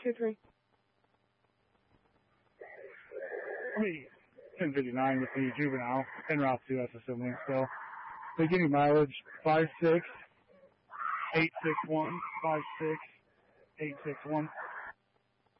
623. Hey, 1059 with the juvenile en route to us, assuming still. Beginning mileage 56 861 56 861.